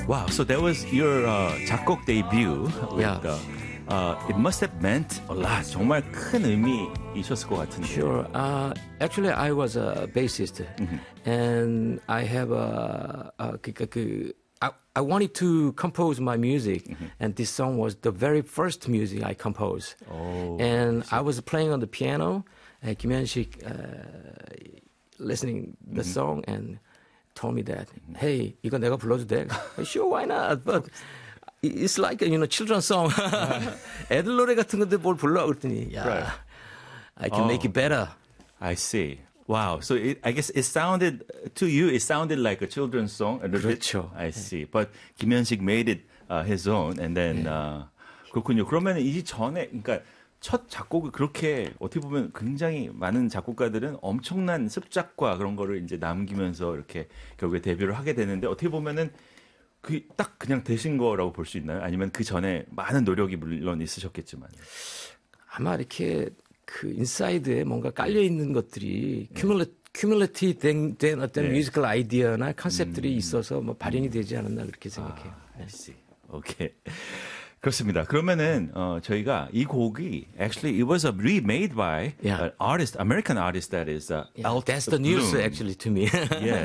Wow, so that was your 작곡 debut. Yeah. It must have meant a lot. 정말 큰 의미이셨을 것 같은데. Sure. Actually, I was a bassist, and I have I wanted to compose my music, and this song was the very first music I composed. Oh, and I was playing on the piano, and Kim Hyun-sik listening the song and told me that, hey, 이거 내가 불러도 돼? Sure, why not? But it's like a children's song. 애들 노래 같은 건데 뭘 불러? 그랬더니, yeah, Right. I can make it better. I see. Wow. So I guess it sounded like a children's song a little bit. 그렇죠. I see. But 김현식 made it his own, and then 그렇군요. 그러면 이 전에, 그러니까 첫 작곡을 그렇게 어떻게 보면 굉장히 많은 작곡가들은 엄청난 습작과 그런 거를 이제 남기면서 이렇게 결국에 데뷔를 하게 되는데 어떻게 보면은 그 딱 그냥 되신 거라고 볼 수 있나요? 아니면 그 전에 많은 노력이 물론 있으셨겠지만. 아마 이렇게 그 인사이드에 뭔가 깔려 있는 것들이 큐뮬레티 된 어떤 뮤지컬 아이디어나 컨셉들이 있어서 뭐 발현이 되지 않았나 그렇게 생각해요. I see. 오케이. 그렇습니다. 그러면은 저희가 이 곡이 actually it was remade by an artist, American artist that is Yeah, that's the news Bloom. actually to me. Yeah,